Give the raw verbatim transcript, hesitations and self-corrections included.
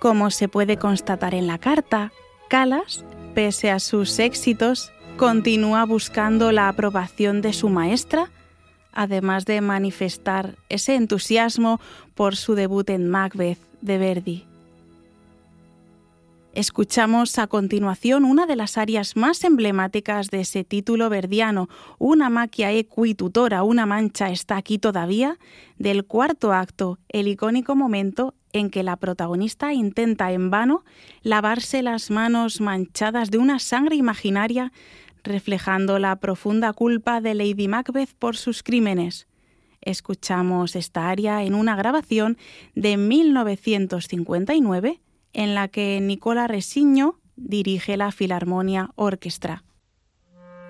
Como se puede constatar en la carta, Callas, pese a sus éxitos, continúa buscando la aprobación de su maestra, además de manifestar ese entusiasmo por su debut en Macbeth de Verdi. Escuchamos a continuación una de las arias más emblemáticas de ese título verdiano, Una macchia è qui tutora, una mancha está aquí todavía, del cuarto acto, el icónico momento en que la protagonista intenta en vano lavarse las manos manchadas de una sangre imaginaria, reflejando la profunda culpa de Lady Macbeth por sus crímenes. Escuchamos esta aria en una grabación de mil novecientos cincuenta y nueve, en la que Nicola Ressigno dirige la Filarmonia Orchestra.